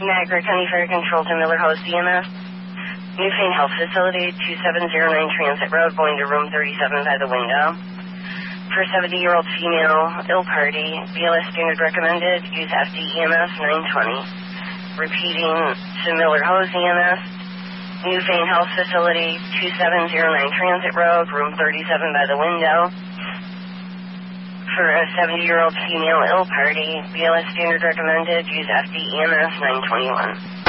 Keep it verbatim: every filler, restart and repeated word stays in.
Niagara County Fire Control to Miller House E M S. Newfane Health Facility, two seven zero nine Transit Road, going to room thirty-seven by the window. For seventy-year-old female, ill party, B L S standard recommended, use F D E M S nine twenty. Repeating to Miller House E M S. Newfane Health Facility, two seven zero nine Transit Road, room thirty-seven by the window. For a seventy-year-old female ill party, B L S standard recommended, use F D E M S nine twenty-one.